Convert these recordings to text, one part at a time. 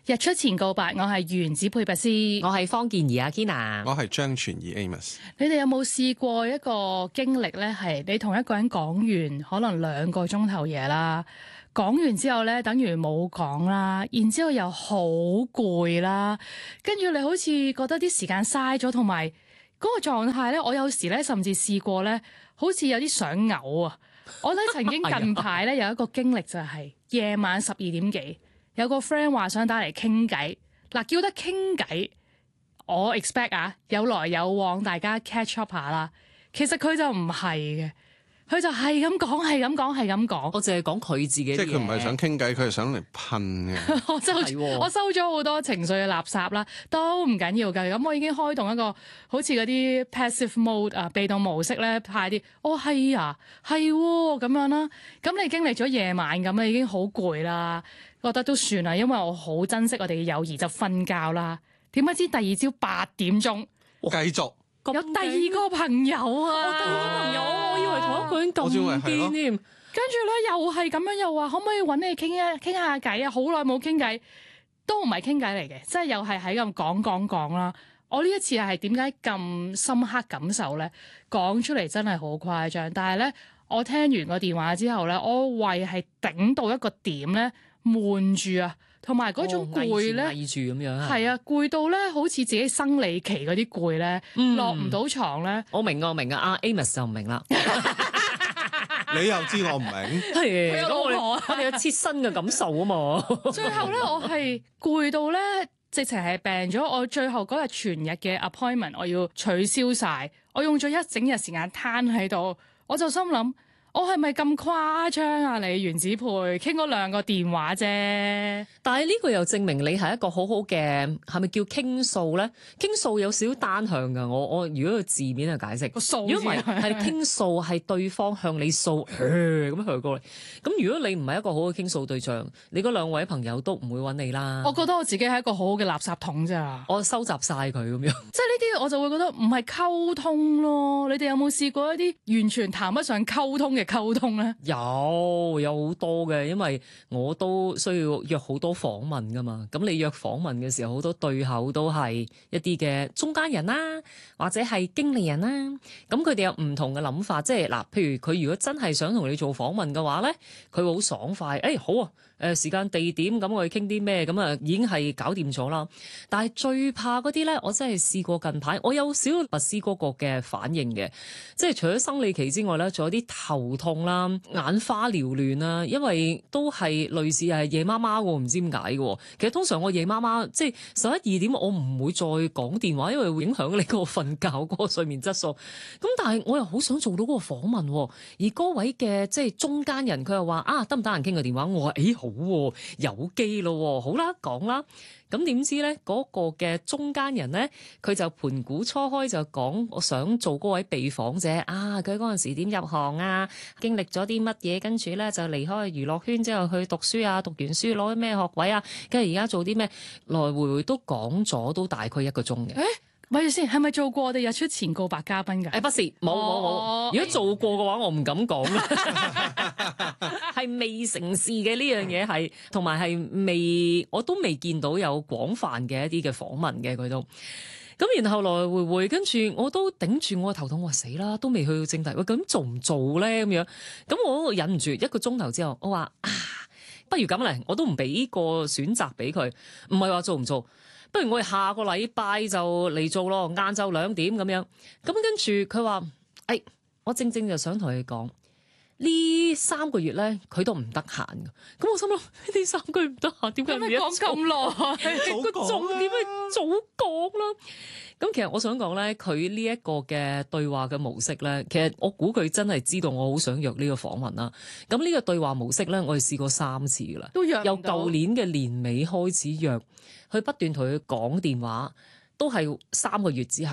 日出前告白，我係原子配拔斯， 我係方健儀阿 Kina， 我係張傳儀 Amos。 你哋有冇試過一個經歷咧？係你同一個人講完可能2個鐘頭嘢啦，講完之後咧，等於冇講啦，然之後又好攰啦，跟住你好似覺得啲時間嘥咗，同埋嗰個狀態咧，我有時咧甚至試過咧，好似有啲想嘔啊！我咧曾經近排咧有一個經歷就係夜晚12點幾。有個 friend 話想打嚟傾偈，嗱叫得傾偈，我 expect 啊有來有往，大家 catch up 下啦。其實佢就唔係嘅，佢就係咁講，係咁講，係咁講。 我淨係講佢自己啲嘢， 即係佢唔係想傾偈，佢係想嚟噴嘅。 我收咗好多情緒嘅垃圾啦，都唔緊要㗎。咁我已經開動一個好似嗰啲 passive mode 啊，被動模式咧，派啲係啊，係喎咁樣啦。咁你經歷咗夜晚咁，你已經好攰啦。覺得都算啦，因為我好珍惜我哋嘅友誼，就瞓覺啦。點解知第二朝8點鐘繼續有第二個朋友啊！ 第二個朋友，我以為同一個人咁癲添。 跟住咧又係咁樣，又話可唔可以揾你傾下偈啊？好耐冇傾偈，都唔係傾偈嚟嘅，即係又係喺咁講啦。我呢一次係點解咁深刻感受咧？講出嚟真係好誇張，但係咧我聽完個電話之後咧，我胃係頂到一個點咧。悶住啊，同埋嗰種攰咧， 翳住咁樣係啊，攰到咧，好似自己生理期嗰啲攰咧，落唔到床咧。 我明啊，阿 Amos 就唔明啦。 你又知我唔明？ 係咁我哋有切身嘅感受啊嘛。 最後咧，我係攰到咧，直情係病咗。我最後嗰日全日嘅 appointment 我要取消晒，我用咗一整日時間攤喺度，我就心諗。我係咪咁誇張啊？你原子配傾嗰2個電話啫， 但係呢個又證明你係一個好好嘅，係咪叫傾訴咧？傾訴有少少單向㗎。我如果個字面去解釋，如果唔係係傾訴係對方向你訴咁樣過嚟。咁如果你唔係一個好嘅傾訴對象，你嗰2位朋友都唔會揾你啦。 我覺得我自己係一個好好嘅垃圾桶咋。我收集晒佢咁樣，即係呢啲我就會覺得唔係溝通咯。你哋有冇試過一啲完全談不上溝通嘅溝通咧？ 有好多嘅，因為我都需要約好多訪問噶嘛。咁你約訪問嘅時候，好多對口都係一啲嘅中間人啦，或者係經理人啦。咁佢哋有唔同嘅諗法，即係嗱，譬如佢如果真係想同你做訪問嘅話咧，佢會好爽快。好啊，時間地點咁我哋傾啲咩咁啊，已經係搞掂咗啦。但係最怕嗰啲咧，我真係試過近排，我有少拔絲嗰個嘅反應嘅，即係除咗生理期之外咧，仲有啲頭痛啦、眼花繚亂啦，因為都係類似係夜媽媽喎，唔知點解嘅。其實通常我夜媽媽即係11、2點，我唔會再講電話，因為會影響你個瞓覺嗰個睡眠質素。咁但係我又好想做到嗰個訪問，而嗰位嘅即係中間人，佢又話得唔得閒傾個電話？我話好喎，有機咯，好啦，講啦。咁點知咧，嗰個嘅中間人咧，佢就盤古初開就講，我想做嗰位被訪者佢嗰陣時點入行啊，經歷咗啲乜嘢，跟住咧就離開娛樂圈之後去讀書啊，讀完書攞啲咩學位啊，跟住而家做啲咩，來回回都講咗都大概1個鐘嘅。 咪住先，係咪做過我哋日出前告白嘉賓㗎？ 不是，冇。如果做過嘅話，我唔敢講啦。係未成事嘅呢樣嘢係，同埋係我都未見到有廣泛嘅一啲嘅訪問嘅佢都。咁然後來回回，跟住我都頂住我個頭痛，我話死啦，都未去到正題，喂，咁做唔做咧咁樣？咁我忍唔住1個鐘頭之後，我話不如咁嚟，我都唔俾個選擇俾佢，唔係話做唔做。不如我哋下個禮拜就嚟做咯，晏晝2點咁樣。咁跟住佢話，我正就想同你講，呢3個月咧，佢都唔得閒嘅。咁我心諗，呢3個月唔得閒，點解唔講咁耐？個重點係早講啦。咁其實我想講咧，佢呢一個嘅對話嘅模式咧，其實我估佢真係知道我好想約呢個訪問啦。咁呢個對話模式咧，我哋試過3次噶啦， 都約唔到。 由舊年嘅年尾開始約，佢不斷同佢講電話，都係3個月之後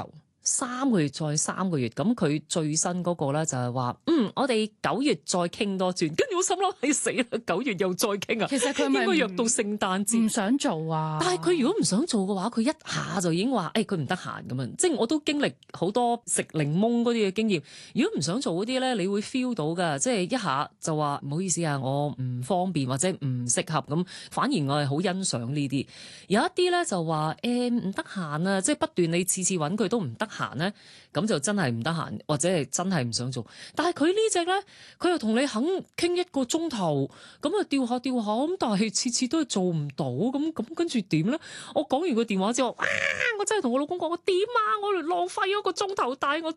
3個月再3個月，咁佢最新嗰個咧就係話，我哋9月再傾多轉，跟住我心諗，係死啦，9月又再傾啊！ 其實佢咪應該約到聖誕節， 唔想做啊？ 但係佢如果唔想做嘅話，佢一下就已經話，佢唔得閒咁樣。即係我都經歷好多食檸檬嗰啲嘅經驗。如果唔想做嗰啲咧，你會 feel 到㗎，即係一下就話唔好意思啊，我唔方便或者唔適合咁。反而我係好欣賞呢啲。有一啲咧就話唔得閒啊，即係不斷你次次揾佢都唔得閒咧，咁就真係唔得閒，或者係真係唔想做。但係佢呢隻咧，佢又同你肯傾1個鐘頭，咁啊調下調下，咁但係次次都係做唔到，咁跟住點咧？我講完個電話之後，我真係同我老公講，我點啊？我浪費咗1個鐘頭帶我